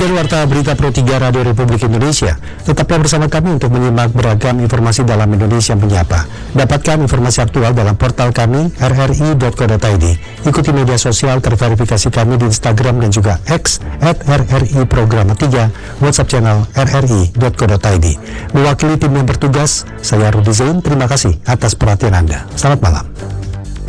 Demikian Warta Berita Pro 3 Radio Republik Indonesia. Tetaplah bersama kami untuk menyimak beragam informasi dalam Indonesia Menyapa. Dapatkan informasi aktual dalam portal kami rri.co.id. Ikuti media sosial terverifikasi kami di Instagram dan juga X @RRI Programa 3, WhatsApp channel rri.co.id. Mewakili tim yang bertugas, saya Rudi Zain, terima kasih atas perhatian Anda. Selamat malam.